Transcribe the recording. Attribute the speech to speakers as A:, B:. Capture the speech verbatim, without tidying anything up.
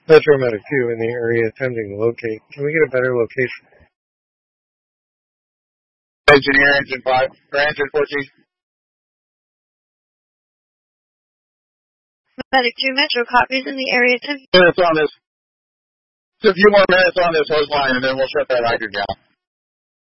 A: Metro Medic two in the area attempting to locate. Can we get a better location?
B: Engineer, engine five, or engine fourteen.
C: Medic two Metro copies in the area attempting.
B: Minutes on this. Just a few more minutes on this hose line, and then we'll shut that hydrant down.